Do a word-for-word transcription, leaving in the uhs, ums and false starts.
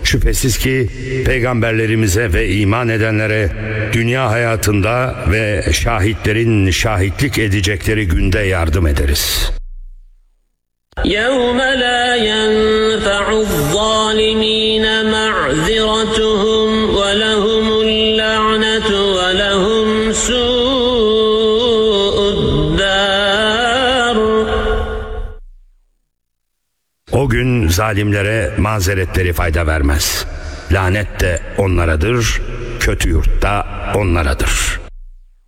Şüphesiz ki peygamberlerimize ve iman edenlere dünya hayatında ve şahitlerin şahitlik edecekleri günde yardım ederiz. يَوْمَ لَا يَنْفَعُ الظَّالِمِينَ مَعْذِرَتُهُمْ وَلَهُمُ اللَّعْنَةُ وَلَهُمْ سُوءُ الدَّارِ. O gün zalimlere mazeretleri fayda vermez. Lanet de onlaradır, kötü yurt da onlaradır.